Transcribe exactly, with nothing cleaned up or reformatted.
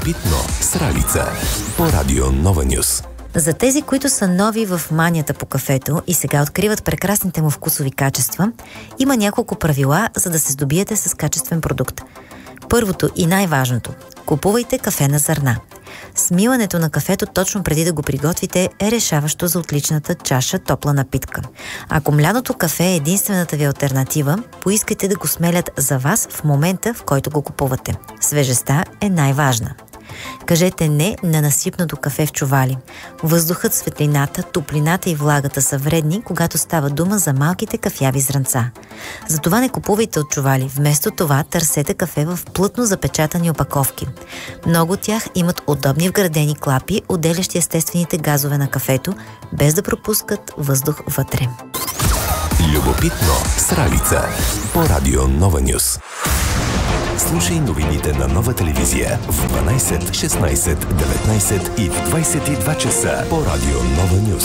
Любопитно с Ралица по Радио Нова Нюз. За тези, които са нови в манията по кафето и сега откриват прекрасните му вкусови качества, има няколко правила, за да се здобиете с качествен продукт. Първото и най-важното – купувайте кафе на зърна. Смилането на кафето точно преди да го приготвите е решаващо за отличната чаша топла напитка. Ако мляното кафе е единствената ви алтернатива, поискайте да го смелят за вас в момента, в който го купувате. Свежестта е най-важна. Кажете не на насипното кафе в чували. Въздухът, светлината, топлината и влагата са вредни, когато става дума за малките кафяви зранца. Затова не купувайте от чували. Вместо това търсете кафе в плътно запечатани опаковки. Много от тях имат удобни вградени клапи, отделящи естествените газове на кафето, без да пропускат въздух вътре. Любопитно с Ралица по Радио Нова Нюз. Слушай новините на Нова телевизия в дванайсет, шестнайсет, деветнайсет и в двайсет и два часа по Радио Нова Нюз.